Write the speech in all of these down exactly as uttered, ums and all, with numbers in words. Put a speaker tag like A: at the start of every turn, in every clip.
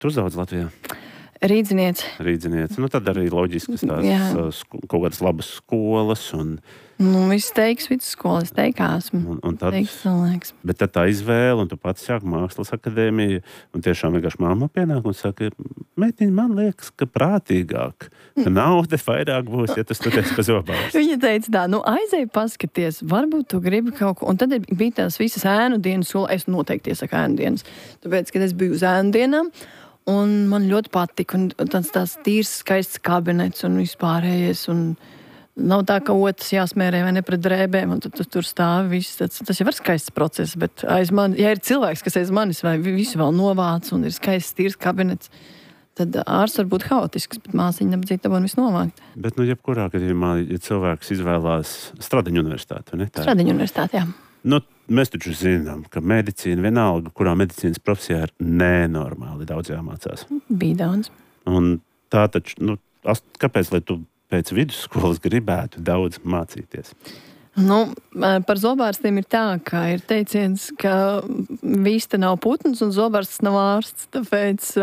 A: Tu uzauc Latvijā?
B: Rīdzinieci.
A: Rīdzinieci. Nu, tad arī loģiski tās sk- kaut kādas labas skolas. Un,
B: nu, viss teiks, vidusskolas teikāsmu.
A: Un, un tad,
B: teiks, cilvēks.
A: Bet tad tā izvēle, un tu pats sāk mākslas akadēmiju, un tiešām vienkārši mamma pienāk un saka, meitiņ, man liekas, ka prātīgāk, ka nauda vairāk būs, ja tu studies pa zobārstu.
B: Viņa teica tā, nu aizēj paskaties, varbūt tu gribi kaut ko. Un tad bija tās visas ēnu dienas, es noteikti iesaku ēnu dienas. Tāpēc, kad es biju uz ēnu dienām, un man ļoti patika, un tāds tās tīrs, skaists kabinets un vispārējais, un nav tā, ka otrs jāsmērē vai ne pret drēbēm, un tad tu tur stāvi viss. Tas, tas jau ir skaists process, bet aiz man, ja ir cilvēks, kas aiz manis vai visu vēl novāc, un ir skaists tīrs kabinets, tad ārsts var būt haotisks, bet māsiņa nebadzīt dabūn visu novākt.
A: Bet, nu, jebkurā gadījumā, ja cilvēks izvēlās Stradiņu universitāti, vai ne? Tā?
B: Stradiņu universitāti, jā.
A: Nu, mēs taču zinām, ka medicīna vienalga, kurā medicīnas profesijā ir nenormāli daudz jāmācās.
B: Bija daudz.
A: Un tā taču, nu, kāpēc, lai tu pēc vidusskolas gribētu daudz mācīties?
B: Nu, par zobārstiem ir tā, ka ir teiciens, ka vīsta nav putns un zobārsts nav ārsts, tāpēc...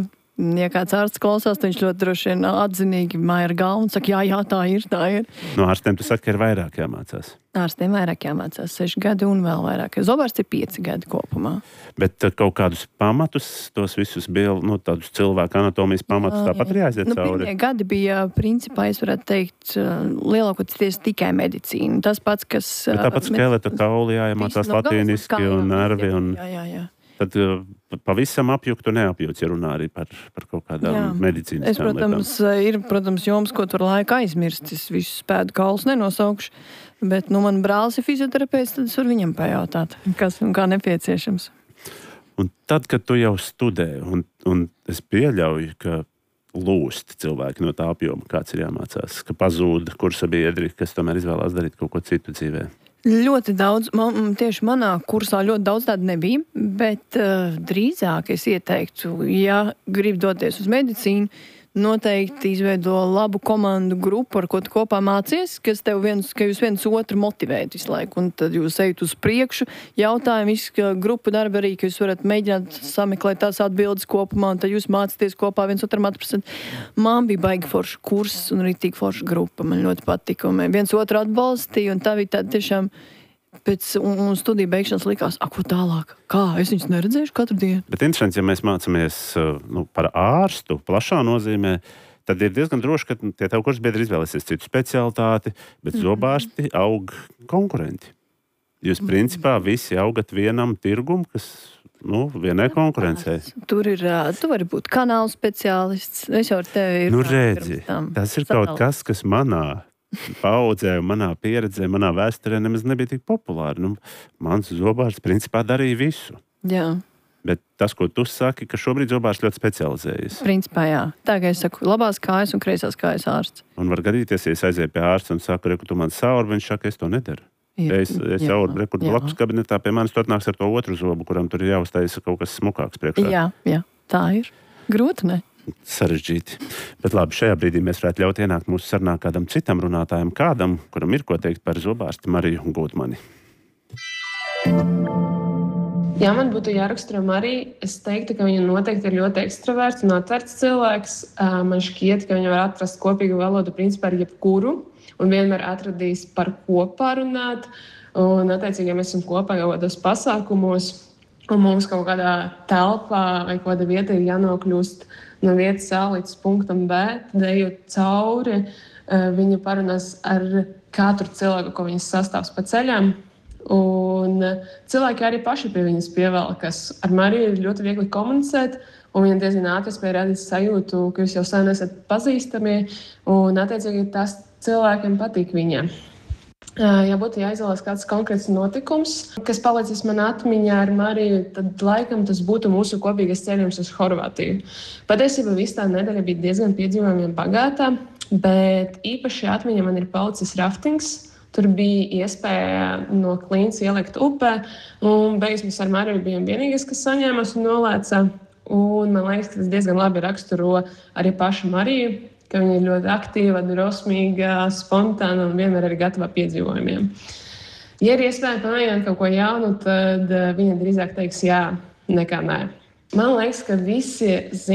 B: Ja kāds ārsts klausās, tad viņš ļoti droši vien atzinīgi māja ar galvu un saka, jā, jā, tā ir, tā ir.
A: No ārstiem tu saki, ka ir vairāk jāmācās.
B: Ārstiem vairāk jāmācās, seši gadi un vēl vairāk. Zobārsts ir pieci gadi kopumā.
A: Bet kaut kādus pamatus, tos visus bija, nu, tādus cilvēku anatomijas pamatus, tāpat arī aiziet
B: nu,
A: cauri?
B: Pirmie gadi bija, principā, es varētu teikt, lielākoties tikai medicīna. Tas pats, kas...
A: Bet tāpat skeleta kauli jāiemācās latīniski un nervi un...
B: Jā, jā, jā.
A: Tad pavisam apjuktu neapjūts, ja runā arī par, par kaut kādām Jā. medicīnas
B: es, protams, lietām. Ir, protams, joms, ko tur laika aizmirst. Es visus pēdu kaulus nenosaukšu, bet, nu, man brālis ir fizioterapeits, tad es varu viņam pajautāt, kas un kā nepieciešams.
A: Un tad, kad tu jau studē, un, un es pieļauju, ka lūst cilvēki no tā apjoma, kāds ir jāmācās, ka pazūda kursa biedri, kas tomēr izvēlās darīt kaut ko citu dzīvē.
B: Ļoti daudz, man, tieši manā kursā ļoti daudz tādu nebija, bet uh, drīzāk es ieteiktu, ja grib doties uz medicīnu, noteikti izveido labu komandu grupu, ar ko tu kopā mācies, kas tev viens, ka jūs viens otru motivējat visu laiku, un tad jūs ejat uz priekšu, jautājumi, visu grupu darbi arī, ka jūs varat mēģināt sameklēt tās atbildes kopumā, un tad jūs mācāties kopā viens otram atprasat. Man bija baigi forša kurs un arī tik forša grupa, man ļoti patika, un viens otru atbalstīja, un tā bija tāda tiešām pēc un, un studiju beigšanas likās, a, ko tālāk? Kā? Es viņus neredzēšu katru dienu.
A: Bet interesanti, ja mēs mācāmies nu, par ārstu plašā nozīmē, tad ir diezgan droši, ka tie tev kursbiedri izvēlēsies citu specialitāti, bet mm-hmm. zobārsti aug konkurenti. Jūs principā visi augat vienam tirgum, kas, nu, vienai konkurencei.
B: Tur ir, tu vari būt kanālu speciālists. Es jau ar tevi ir.
A: Nu, redzi, tas ir kaut kas, kas manā paudzē, manā pieredzē, manā vēsturē nemaz nebija tik populāri. Nu, mans zobārsts principā darīja visu.
B: Jā.
A: Bet tas, ko tu saki, ka šobrīd zobārsts ļoti specializējas.
B: Principā jā. Tā kā es saku, labās kājas un kreisās kājas ārsts.
A: Un var gadīties, ja es aizēju pie ārsta un saku, reku, tu man saurbi, viņš saka, es to nedaru. Ja es, es saurbi, reku, blakus kabinetā pie manis tu atnāks ar to otru zobu, kuram tur ir jāuztaisa kaut kas smukāks priekšā.
B: Jā, jā, tā ir. Grūti, ne?
A: Sarežģīti. Bet labi, šajā brīdī mēs varētu ļaut ienākt mūsu sarunā kādam citam runātājam, kādam, kuram ir ko teikt par zobārsti Mariju Gūtmani.
C: Ja man būtu jāraksturo Mariju, es teiktu, ka viņa noteikti ir ļoti ekstraverts un atvērts cilvēks. Man šķiet, ka viņa var atrast kopīgu valodu principā ar jebkuru un vienmēr atradīs par ko parunāt. Un, attiecīgi, ja mēs esam kopā kaut kādos pasākumos un mums kaut kādā telpā vai kāda vieta ir jānokļūst no vietas A līdz punktam B, tad ejot cauri, viņa parunās ar katru cilvēku, ko viņas sastāvs pa ceļam. Un cilvēki arī paši pie viņas pievelkas. Ar Mariju ir ļoti viegli komunicēt, un viņa diezgan ātri spēja radīt sajūtu, ka jūs jau sen esat pazīstami, un attiecīgi tas cilvēkiem patīk viņiem. Ja būtu jāizvēlas kāds konkrēts notikums, kas palicis man atmiņā ar Mariju, tad laikam tas būtu mūsu kopīgais ceļojums uz Horvātiju. Patiesībā viss tā nedēļa bija diezgan piedzīvojumiem bagātā, bet īpaši atmiņā man ir palicis raftings. Tur bija iespēja no klints ielikt upē, un beigās mēs ar Mariju bijām vienīgais, kas saņēmās un nolēca. Un man liekas, ka tas diezgan labi raksturo arī pašu Mariju, ka viņa ir ļoti aktīva, drosmīga, spontāna un vienmēr ir gatava piedzīvojumiem. Ja ir iespēja pamēģināt kaut ko jaunu, tad viņa drīzāk teiks jā, nekā nē. Man liekas, ka visi